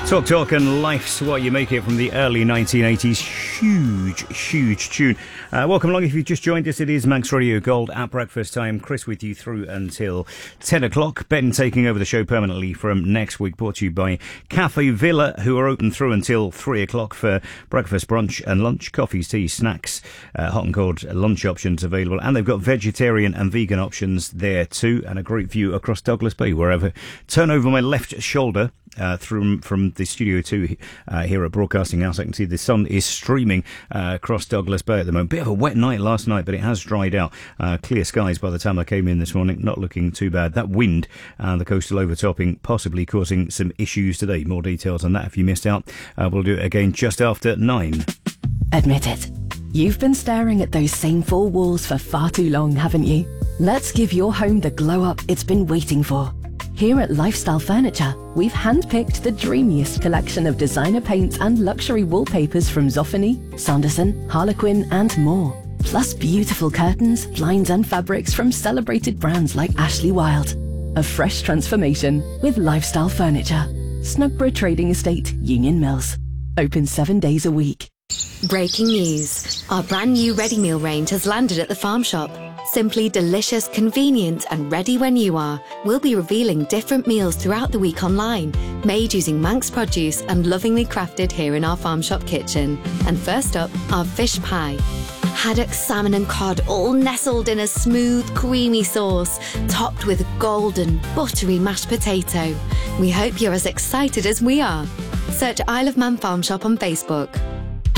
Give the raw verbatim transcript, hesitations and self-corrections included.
Talk Talk and Life's What You Make It from the early nineteen eighties. Huge, huge tune. Uh, welcome along if you've just joined us. It is Manx Radio Gold at breakfast time. Chris with you through until ten o'clock. Ben taking over the show permanently from next week. Brought to you by Cafe Villa, who are open through until three o'clock for breakfast, brunch and lunch. Coffees, teas, snacks, uh, hot and cold lunch options available. And they've got vegetarian and vegan options there too. And a great view across Douglas Bay, wherever. Turn over my left shoulder. Uh, from from the studio two uh, here at Broadcasting House, I can see the sun is streaming uh, across Douglas Bay at the moment. Bit of a wet night last night, but it has dried out. Uh, clear skies by the time I came in this morning. Not looking too bad. That wind and the coastal overtopping possibly causing some issues today. More details on that if you missed out. Uh, we'll do it again just after nine. Admit it. You've been staring at those same four walls for far too long, haven't you? Let's give your home the glow up it's been waiting for. Here at Lifestyle Furniture, we've handpicked the dreamiest collection of designer paints and luxury wallpapers from Zoffany, Sanderson, Harlequin and more. Plus beautiful curtains, blinds and fabrics from celebrated brands like Ashley Wilde. A fresh transformation with Lifestyle Furniture. Snugborough Trading Estate, Union Mills. Open seven days a week. Breaking news. Our brand new ready meal range has landed at the farm shop. Simply delicious, convenient and ready when you are. We'll be revealing different meals throughout the week online, made using Manx produce and lovingly crafted here in our farm shop kitchen. And first up, our fish pie. Haddock, salmon and cod all nestled in a smooth, creamy sauce, topped with golden, buttery mashed potato. We hope you're as excited as we are. Search Isle of Man Farm Shop on Facebook.